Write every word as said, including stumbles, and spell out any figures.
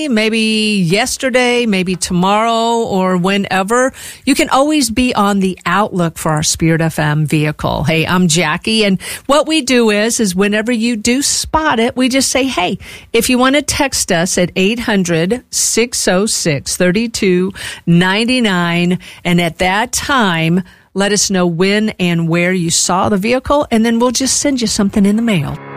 maybe yesterday, maybe tomorrow, or whenever, you can always be on the outlook for our Spirit F M vehicle. Hey, I'm Jackie, and what we do is, is whenever you do spot it, we just say, hey, if you want to text us at eight hundred, six oh six, three two nine nine, and at that time, let us know when and where you saw the vehicle, and then we'll just send you something in the mail.